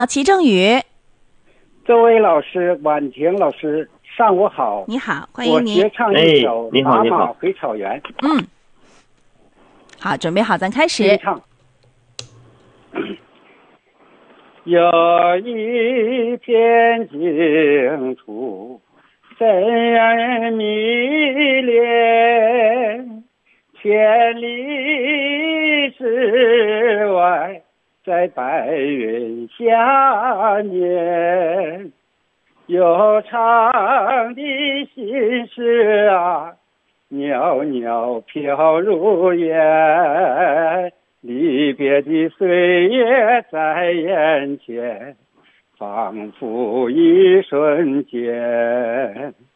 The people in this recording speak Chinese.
齐正宇， 这位老师，婉婷老师，上午好。 你好，欢我迎您。 学唱一首你好 《马马你好回草原》。 好，准备好，咱开始。 先唱。有一片净土，真人迷恋，千里之外，在白云下面，悠长的心事啊，袅袅飘如烟，离别的岁月在眼前，仿佛一瞬间。